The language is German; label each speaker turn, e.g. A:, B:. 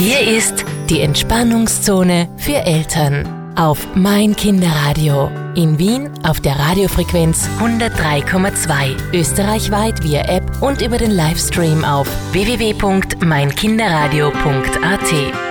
A: Hier ist die Entspannungszone für Eltern auf Mein Kinderradio. In Wien auf der Radiofrequenz 103,2, österreichweit via App und über den Livestream auf www.meinkinderradio.at.